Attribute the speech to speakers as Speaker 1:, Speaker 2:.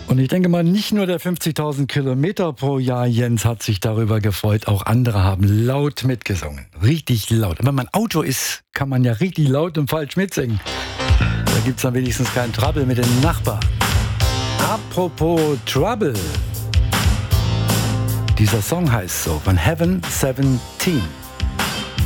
Speaker 1: Und ich denke mal, nicht nur der 50.000 Kilometer pro Jahr Jens hat sich darüber gefreut, auch andere haben laut mitgesungen. Richtig laut. Wenn man Auto ist, kann man ja richtig laut und falsch mitsingen. Da gibt es dann wenigstens keinen Trouble mit den Nachbarn. Apropos Trouble. Dieser Song heißt so, von Heaven 17.